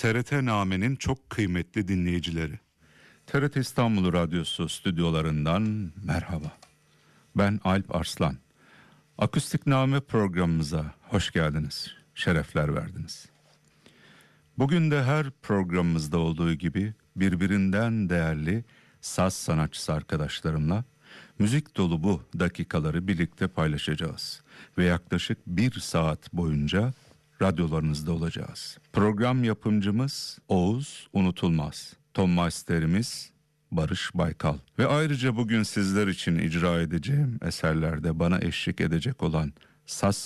TRT Name'nin çok kıymetli dinleyicileri. TRT İstanbul Radyosu stüdyolarından merhaba. Ben Alp Arslan. Akustik Name programımıza hoş geldiniz, şerefler verdiniz. Bugün de her programımızda olduğu gibi birbirinden değerli saz sanatçısı arkadaşlarımla müzik dolu bu dakikaları birlikte paylaşacağız. Ve yaklaşık 1 saat boyunca radyolarınızda olacağız. Program yapımcımız Oğuz Unutulmaz. Ton masterimiz Barış Baykal. Ve ayrıca bugün sizler için icra edeceğim eserlerde bana eşlik edecek olan saz